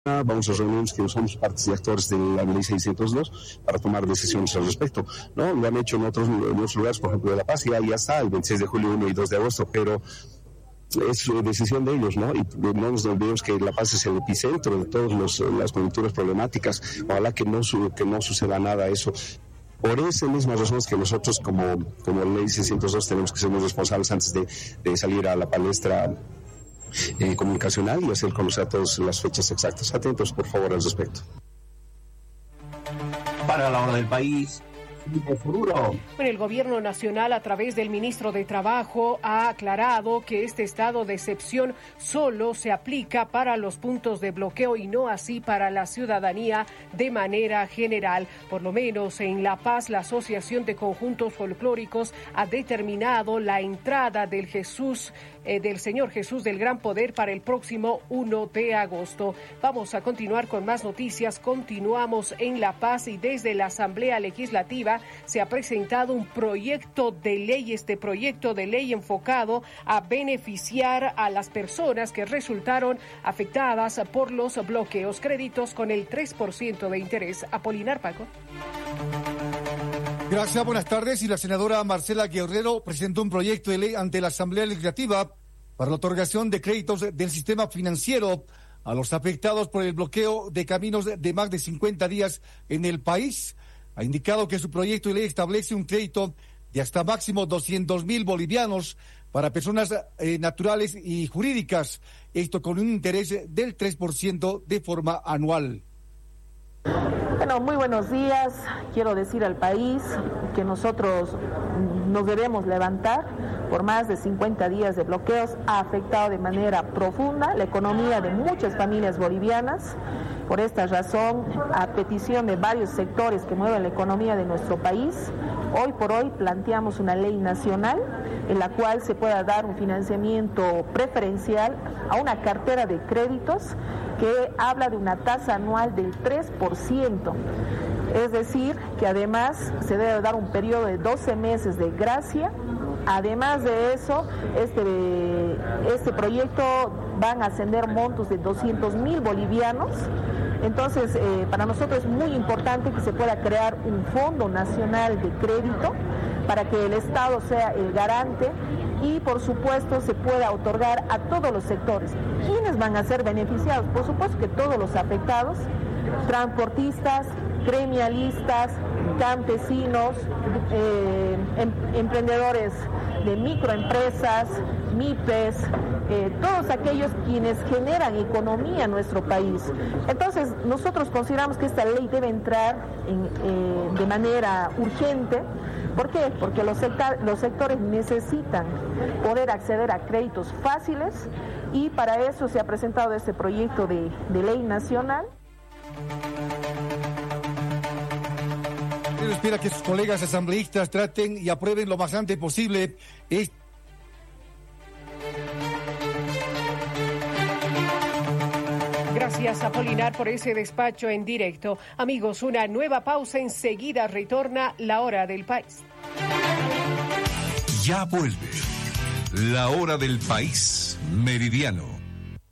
Vamos a reunirnos que somos partes y actores de la ley 602 para tomar decisiones al respecto, ¿no? Lo han hecho en otros lugares, por ejemplo, de La Paz, ya está, el 26 de julio, 1 y 2 de agosto, pero es decisión de ellos, ¿no? Y no nos olvidemos que La Paz es el epicentro de todas las coyunturas problemáticas. Ojalá que no suceda nada eso. Por esa misma razón es que nosotros como ley 602 tenemos que ser muy responsables antes de salir a la palestra comunicacional y hacer conocer a todos las fechas exactas. Atentos, por favor, al respecto. Para la hora del país, el gobierno nacional, a través del ministro de Trabajo, ha aclarado que este estado de excepción solo se aplica para los puntos de bloqueo y no así para la ciudadanía de manera general. Por lo menos en La Paz, la Asociación de Conjuntos Folclóricos ha determinado la entrada del Señor Jesús del Gran Poder para el próximo 1 de agosto. Vamos a continuar con más noticias. Continuamos en La Paz y desde la Asamblea Legislativa se ha presentado un proyecto de ley. Este proyecto de ley enfocado a beneficiar a las personas que resultaron afectadas por los bloqueos, créditos con el 3% de interés. Apolinar, Paco. Gracias, buenas tardes. Y la senadora Marcela Guerrero presentó un proyecto de ley ante la Asamblea Legislativa para la otorgación de créditos del sistema financiero a los afectados por el bloqueo de caminos de más de 50 días en el país. Ha indicado que su proyecto de ley establece un crédito de hasta máximo 200,000 bolivianos para personas naturales y jurídicas, esto con un interés del 3% de forma anual. Bueno, muy buenos días. Quiero decir al país que nosotros nos debemos levantar. Por más de 50 días de bloqueos ha afectado de manera profunda la economía de muchas familias bolivianas. Por esta razón, a petición de varios sectores que mueven la economía de nuestro país, hoy por hoy planteamos una ley nacional en la cual se pueda dar un financiamiento preferencial a una cartera de créditos que habla de una tasa anual del 3%. Es decir, que además se debe dar un periodo de 12 meses de gracia. Además de eso, este proyecto van a ascender montos de 200,000 bolivianos. Entonces, para nosotros es muy importante que se pueda crear un fondo nacional de crédito para que el Estado sea el garante y, por supuesto, se pueda otorgar a todos los sectores. ¿Quiénes van a ser beneficiados? Por supuesto que todos los afectados, transportistas, gremialistas, campesinos, emprendedores de microempresas, MIPES, todos aquellos quienes generan economía en nuestro país. Entonces, nosotros consideramos que esta ley debe entrar de manera urgente. ¿Por qué? Porque los sectores necesitan poder acceder a créditos fáciles y para eso se ha presentado este proyecto de ley nacional. Él espera que sus colegas asambleístas traten y aprueben lo más antes posible Gracias, Apolinar, por ese despacho en directo. Amigos, una nueva pausa, enseguida retorna la hora del país. Ya vuelve la hora del país meridiano.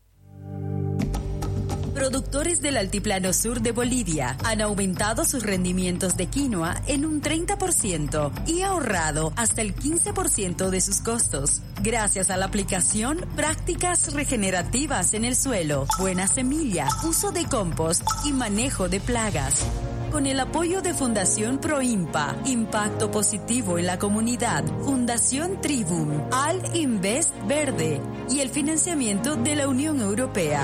Productores del altiplano sur de Bolivia han aumentado sus rendimientos de quinoa en un 30% y ahorrado hasta el 15% de sus costos, gracias a la aplicación prácticas regenerativas en el suelo, buena semilla, uso de compost y manejo de plagas. Con el apoyo de Fundación Proimpa, Impacto Positivo en la Comunidad, Fundación Tribum, Al Invest Verde y el financiamiento de la Unión Europea.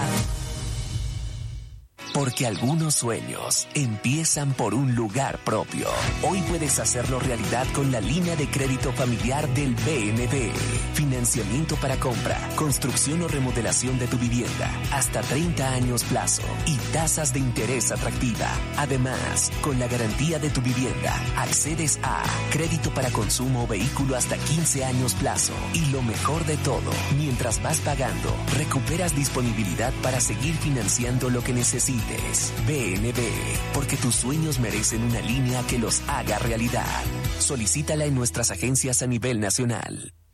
Porque algunos sueños empiezan por un lugar propio. Hoy puedes hacerlo realidad con la línea de crédito familiar del BNB. Financiamiento para compra, construcción o remodelación de tu vivienda, hasta 30 años plazo y tasas de interés atractiva. Además, con la garantía de tu vivienda, accedes a crédito para consumo o vehículo hasta 15 años plazo. Y lo mejor de todo, mientras vas pagando, recuperas disponibilidad para seguir financiando lo que necesites. BNB, porque tus sueños merecen una línea que los haga realidad. Solicítala en nuestras agencias a nivel nacional.